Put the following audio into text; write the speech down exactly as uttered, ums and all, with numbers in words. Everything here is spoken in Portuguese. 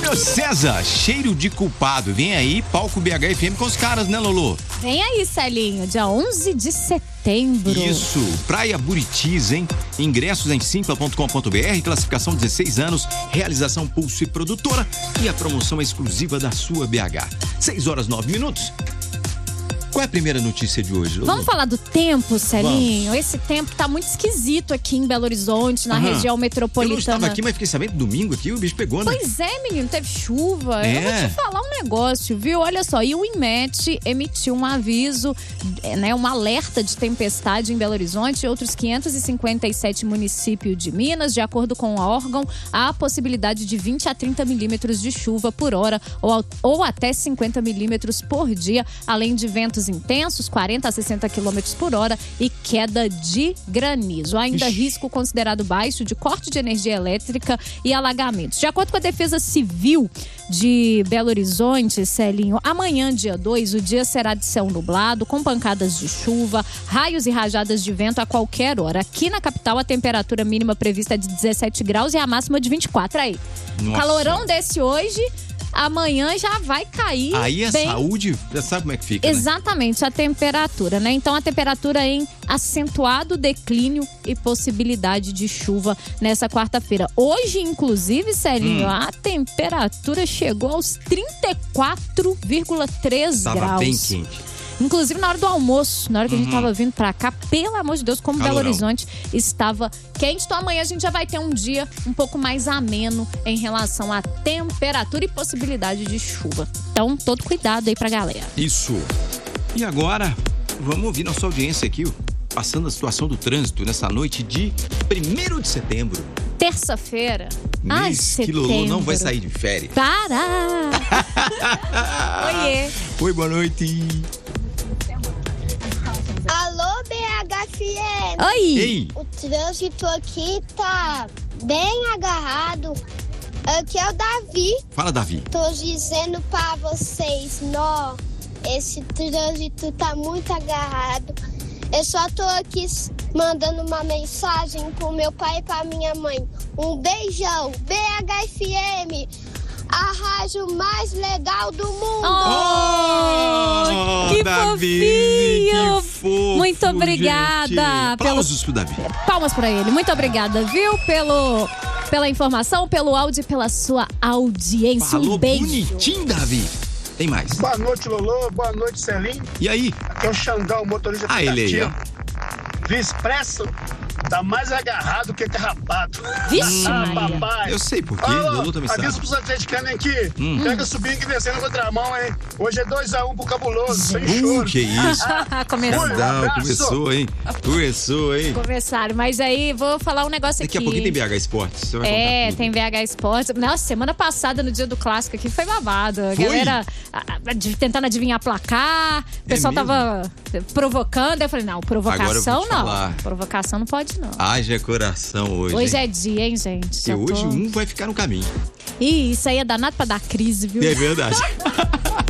Júlio César, cheiro de culpado. Vem aí, palco B H F M com os caras, né, Lolo? Vem aí, Celinho, dia onze de setembro. Isso, Praia Buritis, hein? Ingressos em simpla ponto com ponto b r, classificação dezesseis anos, realização Pulso e Produtora e a promoção exclusiva da sua B H. seis horas nove minutos. Qual é a primeira notícia de hoje, Lulu? Vamos falar do tempo, Celinho? Vamos. Esse tempo tá muito esquisito aqui em Belo Horizonte, na Aham. região metropolitana. Eu não estava aqui, mas fiquei sabendo domingo aqui, o bicho pegou, né? Pois é, menino, teve chuva. É. Eu vou te falar um negócio, viu? Olha só, e o INMET emitiu um aviso, né, um alerta de tempestade em Belo Horizonte e outros quinhentos e cinquenta e sete municípios de Minas. De acordo com o órgão, há a possibilidade de vinte a trinta milímetros de chuva por hora ou, ou até cinquenta milímetros por dia, além de ventos intensos, quarenta a sessenta quilômetros por hora e queda de granizo. Ainda Ixi. risco considerado baixo de corte de energia elétrica e alagamentos. De acordo com a Defesa Civil de Belo Horizonte, Celinho, amanhã, dia dois, o dia será de céu nublado, com pancadas de chuva, raios e rajadas de vento a qualquer hora. Aqui na capital, a temperatura mínima prevista é de dezessete graus e a máxima de vinte e quatro. Aí, Nossa. calorão desse hoje... Amanhã já vai cair. Aí a bem... saúde, já sabe como é que fica, Exatamente, né? a temperatura, né? Então a temperatura em acentuado declínio e possibilidade de chuva nessa quarta-feira. Hoje, inclusive, Celinho, hum. a temperatura chegou aos trinta e quatro vírgula três graus. Tava bem quente. Inclusive na hora do almoço, na hora que uhum. a gente tava vindo pra cá, pelo amor de Deus, como Calorão. Belo Horizonte estava quente. Então amanhã a gente já vai ter um dia um pouco mais ameno em relação à temperatura e possibilidade de chuva. Então, todo cuidado aí pra galera. Isso. E agora, vamos ouvir nossa audiência aqui, passando a situação do trânsito nessa noite de primeiro de setembro. Terça-feira. Ai, que Lulu não vai sair de férias. Para! Oiê. Oi, boa noite. Alô, B H F M. Oi. Ei. O trânsito aqui tá bem agarrado. Aqui é o Davi. Fala, Davi. Tô dizendo pra vocês, nó, esse trânsito tá muito agarrado. Eu só tô aqui mandando uma mensagem pro meu pai e pra minha mãe. Um beijão, B H F M, a rádio mais legal do mundo. Oh, oh que Davi, fofinho. Que fofo, muito obrigada. Gente. Aplausos pelo... pro Davi. Palmas pra ele. Muito obrigada, viu? Pelo... Pela informação, pelo áudio e pela sua audiência. Falou um beijo. Bonitinho, Davi. Tem mais. Boa noite, Lolo. Boa noite, Celinho. E aí? Aqui é o Xandão, motorista ah, aplicativo. Ele aí, Via Expresso tá mais agarrado que carrapato. Vixe, ah, Maria. papai. Eu sei por quê. Oh, Lulu também sabe. avisa pros atleticanos aqui. Hum. Pega subindo e descendo contra a mão, hein? Hoje é dois a um pro Cabuloso, sem uh, choro. Que isso. Começou. Não, começou, hein? Começou, hein? Começaram. Mas aí, vou falar um negócio Daqui aqui. Daqui a pouquinho tem B H Esportes. É, tem B H Esportes. Nossa, semana passada, no dia do clássico aqui, foi babado. A foi? galera a, a, tentando adivinhar placar. O pessoal é tava provocando. Eu falei, não, provocação não. Falar. Provocação não pode, não. Haja coração hoje. Hoje hein? é dia, hein, gente? E hoje tô... um vai ficar no caminho. Ih, isso aí é danado pra dar crise, viu? É verdade.